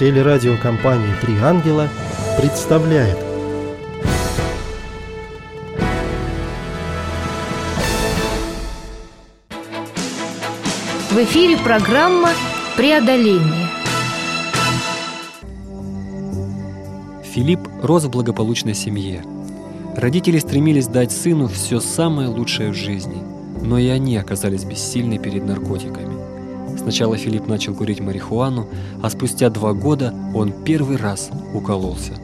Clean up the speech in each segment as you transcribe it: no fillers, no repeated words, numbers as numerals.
Телерадиокомпания «Три ангела» представляет. В эфире программа «Преодоление». Филипп рос в благополучной семье. Родители стремились дать сыну все самое лучшее в жизни, но и они оказались бессильны перед наркотиками. Сначала Филипп начал курить марихуану, а спустя 2 года он первый раз укололся.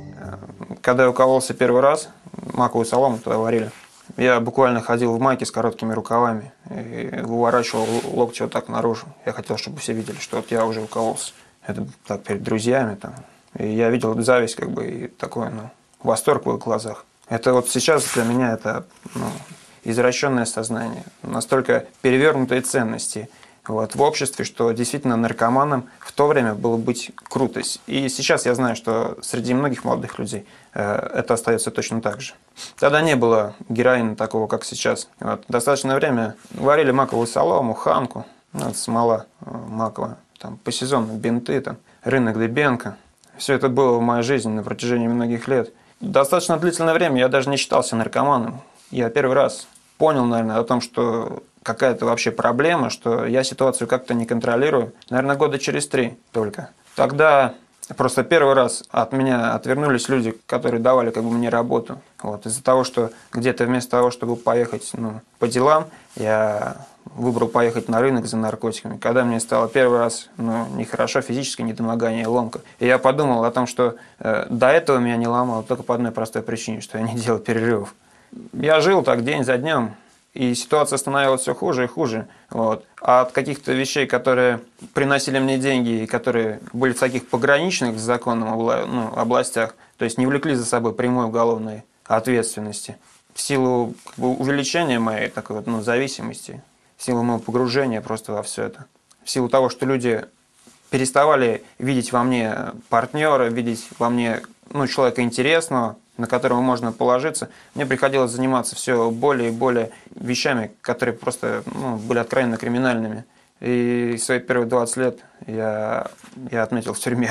Когда я укололся первый раз, маковую солому туда варили, я буквально ходил в майке с короткими рукавами и выворачивал локти вот так наружу. Я хотел, чтобы все видели, что вот я уже укололся. Это так перед друзьями там. И я видел зависть, и такой, восторг в их глазах. Это вот сейчас для меня это, извращенное сознание, настолько перевернутые ценности в обществе, что действительно наркоманом в то время было быть круто. И сейчас я знаю, что среди многих молодых людей это остается точно так же. Тогда не было героина такого, как сейчас. Достаточное время варили маковую солому, ханку, смола маковая, по сезону бинты, рынок Дыбенко. Все это было в моей жизни на протяжении многих лет. Достаточно длительное время я даже не считался наркоманом. Я первый раз понял, наверное, о том, что какая-то вообще проблема, что я ситуацию как-то не контролирую, наверное, года через 3 только. Тогда просто первый раз от меня отвернулись люди, которые давали мне работу. Из-за того, что где-то вместо того, чтобы поехать по делам, я выбрал поехать на рынок за наркотиками. Когда мне стало первый раз нехорошо, физическое недомогание, ломка. И я подумал о том, что до этого меня не ломало только по одной простой причине, что я не делал перерывов. Я жил так день за днем, и ситуация становилась все хуже и хуже. А от каких-то вещей, которые приносили мне деньги, и которые были в таких пограничных с законом областях, то есть не влекли за собой прямой уголовной ответственности, в силу увеличения моей такой зависимости, в силу моего погружения просто во все это, в силу того, что люди переставали видеть во мне партнера, видеть во мне человека интересного, на которого можно положиться, мне приходилось заниматься все более и более вещами, которые просто были откровенно криминальными. И свои первые 20 лет я отметил в тюрьме.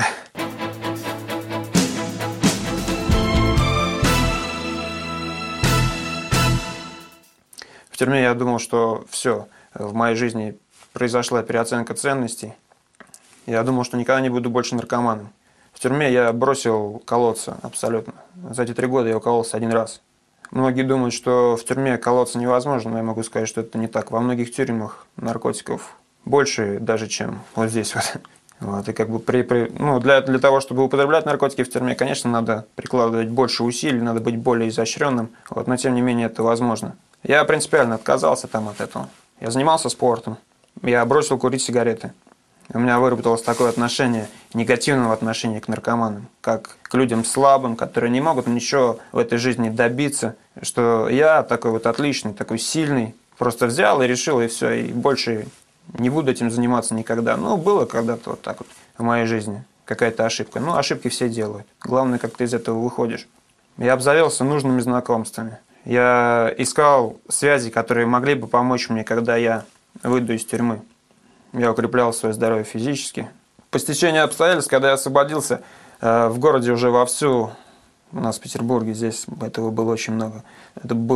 В тюрьме я думал, что все, в моей жизни произошла переоценка ценностей. Я думал, что никогда не буду больше наркоманом. В тюрьме я бросил колоться абсолютно. За эти 3 года я укололся 1 раз. Многие думают, что в тюрьме колоться невозможно, но я могу сказать, что это не так. Во многих тюрьмах наркотиков больше даже, чем вот здесь вот. И для того, чтобы употреблять наркотики в тюрьме, конечно, надо прикладывать больше усилий, надо быть более изощренным, но тем не менее это возможно. Я принципиально отказался от этого. Я занимался спортом, я бросил курить сигареты. У меня выработалось такое отношение, негативного отношения к наркоманам, как к людям слабым, которые не могут ничего в этой жизни добиться, что я такой отличный, такой сильный, просто взял и решил, и все, и больше не буду этим заниматься никогда. Было когда-то так в моей жизни какая-то ошибка. Ошибки все делают. Главное, как ты из этого выходишь. Я обзавелся нужными знакомствами. Я искал связи, которые могли бы помочь мне, когда я выйду из тюрьмы. Я укреплял свое здоровье физически. По стечению обстоятельств, когда я освободился, в городе уже вовсю, у нас в Петербурге, здесь этого было очень много. Это был